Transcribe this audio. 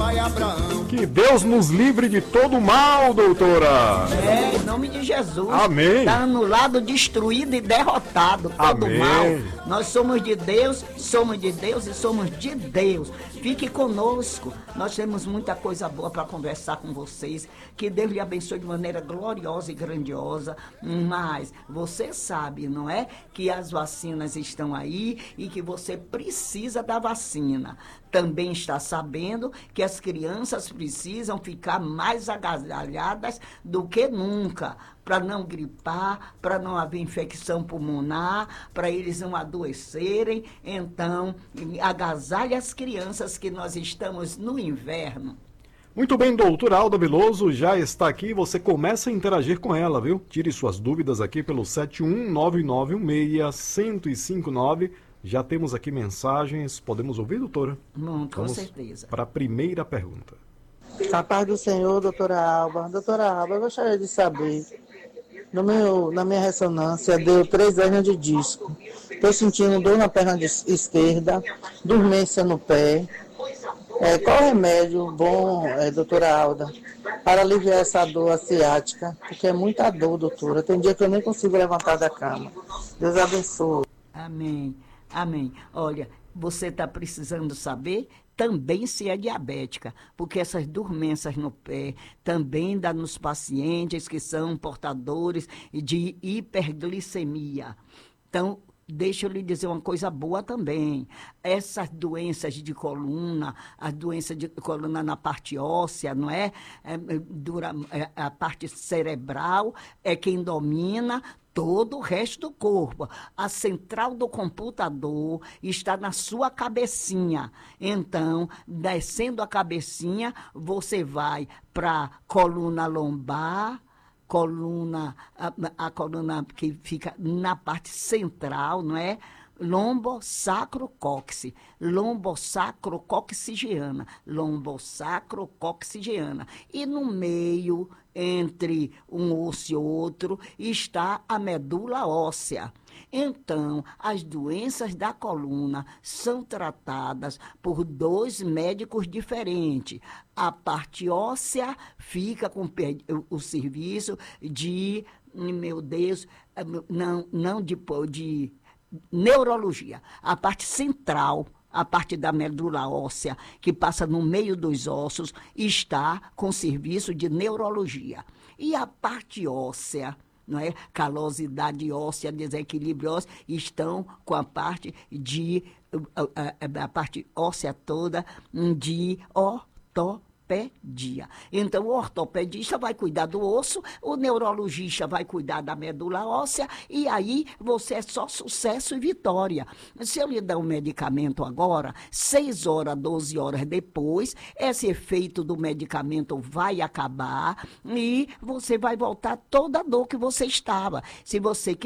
pai Abraão. Que Deus nos livre de todo mal, doutora. Em nome de Jesus. Amém. Está anulado, destruído e derrotado todo Amém. mal. Nós somos de Deus e somos de Deus. Fique conosco. Nós temos muita coisa boa para conversar com vocês. Que Deus lhe abençoe de maneira gloriosa e grandiosa. Mas você sabe, não é? Que as vacinas estão aí e que você precisa da vacina. Também está sabendo que as crianças precisam ficar mais agasalhadas do que nunca, para não gripar, para não haver infecção pulmonar, para eles não adoecerem. Então, agasalhe as crianças, que nós estamos no inverno. Muito bem, doutora Alda Veloso já está aqui, você começa a interagir com ela, viu? Tire suas dúvidas aqui pelo 719916159. Já temos aqui mensagens, podemos ouvir, doutora? Com certeza. Para a primeira pergunta. A paz do Senhor, doutora Alba. Doutora Alba, eu gostaria de saber, na minha ressonância deu 3 hernias de disco. Estou sentindo dor na perna esquerda, dormência no pé. Qual remédio bom, doutora Alda, para aliviar essa dor ciática? Porque é muita dor, doutora. Tem dia que eu nem consigo levantar da cama. Deus abençoe. Amém. Amém. Olha, você está precisando saber também se é diabética, porque essas dormências no pé também dá nos pacientes que são portadores de hiperglicemia. Então, deixa eu lhe dizer uma coisa boa também. Essas doenças de coluna, as doenças de coluna na parte óssea, não é? A parte cerebral é quem domina todo o resto do corpo. A central do computador está na sua cabecinha. Então, descendo a cabecinha, você vai para coluna lombar, a coluna que fica na parte central, não é? Lombosacrocóccix, lombosacrococcigeana. E no meio, entre um osso e outro, está a medula óssea. Então, as doenças da coluna são tratadas por 2 médicos diferentes. A parte óssea fica com o serviço de, meu Deus, não de neurologia. A parte central, a parte da medula óssea, que passa no meio dos ossos, está com serviço de neurologia. E a parte óssea, não é? Calosidade óssea, desequilíbrio ósseo, estão com a parte óssea toda de ortopedia. Então, o ortopedista vai cuidar do osso, o neurologista vai cuidar da medula óssea, e aí você é só sucesso e vitória. Se eu lhe dar um medicamento agora, 6 horas, 12 horas depois, esse efeito do medicamento vai acabar e você vai voltar toda a dor que você estava. Se você